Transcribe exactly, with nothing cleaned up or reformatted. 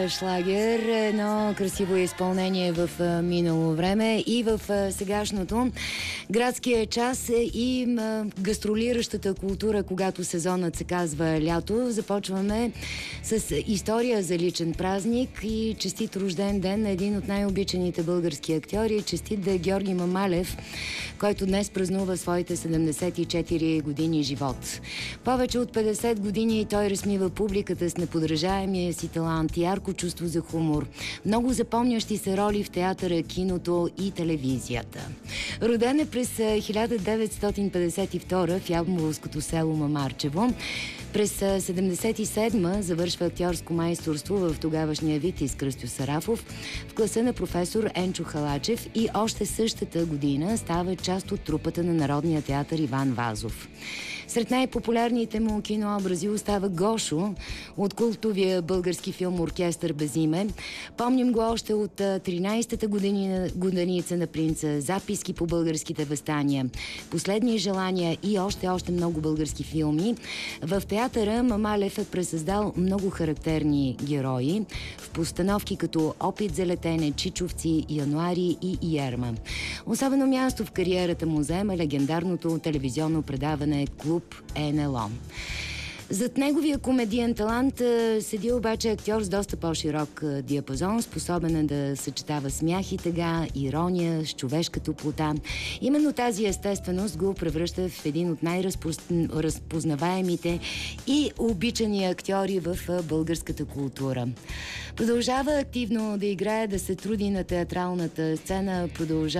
шлагер, едно красиво изпълнение в минало време и в сегашното. Градския час и гастролиращата култура, когато сезонът се казва лято. Започваме с история за личен празник и честит рожден ден на един от най-обичаните български актьори. Честит да е Георги Мамалев, който днес празнува своите седемдесет и четири години живот. Повече от петдесет години той размива публиката с неподражаемия си талант, ярко чувство за хумор, много запомнящи се роли в театъра, киното и телевизията. Роден е през хиляда деветстотин петдесет и втора в ямболското село Мамарчево. През седемдесет и седма завършва актьорско майсторство в тогавашния Витис Кръстю Сарафов в класа на професор Енчо Халачев и още същата година става част от трупата на Народния театър Иван Вазов. Сред най-популярните му кинообрази остава Гошо от култовия български филм Оркестър без име. Помним го още от тринайсетата година, годеница на принца, Записки по българските въстания, Последни желания и още-още много български филми. В театъра Мамалев е пресъздал много характерни герои в постановки като Опит за летене, Чичовци, Януари и Иерма. Особено място в кариерата му заема легендарното телевизионно предаване Клуб ЕНЛО. Зад неговия комедиен талант седи обаче актьор с доста по-широк диапазон, способен е да съчетава смях и тъга, ирония с човешка топлота. Именно тази естественост го превръща в един от най-разпознаваемите и обичани актьори в българската култура. Продължава активно да играе, да се труди на театралната сцена, продължава